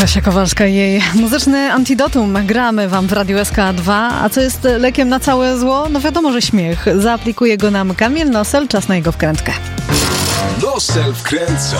Kasia Kowalska i jej muzyczny antidotum gramy wam w Radiu SK2. A co jest lekiem na całe zło? No wiadomo, że śmiech. Zaaplikuje go nam Kamil Nosel, czas na jego wkrętkę. Nosel wkręca.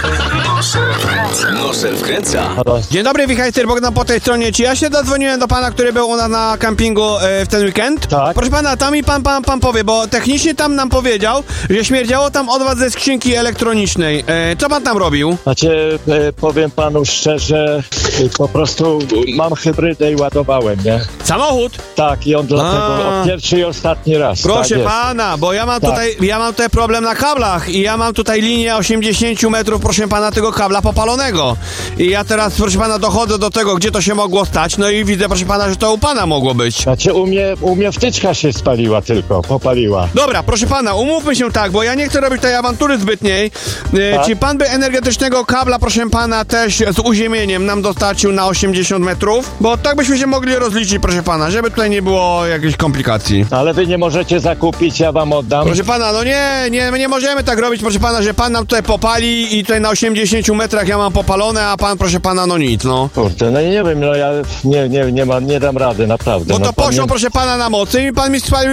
Nosel wkręca. Dzień dobry, Wichajster Bogdan po tej stronie. Czy ja się dodzwoniłem do pana, który był u nas na kampingu w ten weekend? Tak. Proszę pana, tam mi pan powie, bo technicznie tam nam powiedział, że śmierdziało tam od was ze skrzynki elektronicznej. Co pan tam robił? Znaczy, powiem panu szczerze, po prostu mam hybrydę i ładowałem, nie? Samochód? Tak, i on dlatego pierwszy i ostatni raz. Proszę tak pana, bo ja mam Tak. tutaj problem na kablach i ja mam tutaj linię 80 metrów, proszę pana, tego kabla popalonego. I ja teraz, proszę pana, dochodzę do tego, gdzie to się mogło stać, no i widzę, proszę pana, że to u pana mogło być. Znaczy, u mnie wtyczka się spaliła tylko, popaliła. Dobra, proszę pana, umówmy się tak, bo ja nie chcę robić tej awantury zbytniej. Tak. Czy pan by energetycznego kabla, proszę pana, też z uziemieniem nam dostarczył na 80 metrów? Bo tak byśmy się mogli rozliczyć, proszę pana, żeby tutaj nie było jakichś komplikacji. Ale wy nie możecie zakupić, ja wam oddam. Proszę pana, no nie możemy tak robić, proszę pana, że pan nam tutaj popali i tutaj na 80 metrach ja mam popalone, a pan, proszę pana, no nic, no. Kurde, no nie wiem, no ja nie dam rady, naprawdę. Bo to no, pan poszło, nie... proszę pana, na mocy i pan mi spalił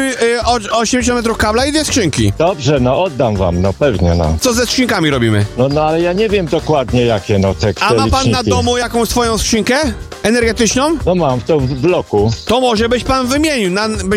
80 metrów kabla i dwie skrzynki. Dobrze, no oddam wam, no pewnie, no. Co ze skrzynkami robimy? No ale ja nie wiem dokładnie jakie, no te A ma pan na liczniki. domu jakąś swoją skrzynkę energetyczną? No mam, to w bloku. To może byś pan wymienił,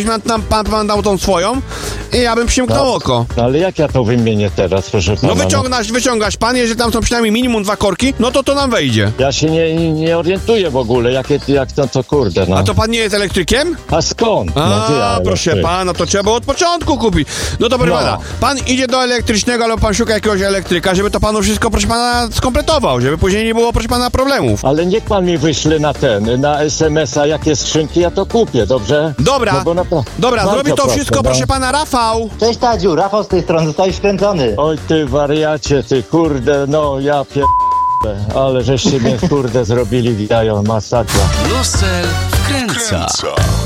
pan dał tą swoją i ja bym przymknął oko. No ale jak ja to wymienię teraz, proszę pana? No wyciągasz pan, jeżeli tam są przynajmniej minimum 2 korki, no to nam wejdzie. Ja się nie orientuję w ogóle, jak to kurde, no. A to pan nie jest elektrykiem? A skąd? Proszę pana, to trzeba było od początku kupić. No to proszę pana, pan idzie do elektrycznego, albo pan szuka jakiegoś elektryka, żeby to panu wszystko, proszę pana, skompletował, żeby później nie było, proszę pana, problemów. Ale niech pan mi wyśle na SMS-a jakie skrzynki, ja to kupię, dobrze? Dobra, Bardzo zrobi to wszystko, proszę, proszę pana, Rafał. Cześć Tadziu, Rafał z tej strony, zostałeś wkręcony. Oj ty wariacie, ty kurde, no ja ale żeście mnie kurde zrobili, widają, masakra. Nosel wkręca.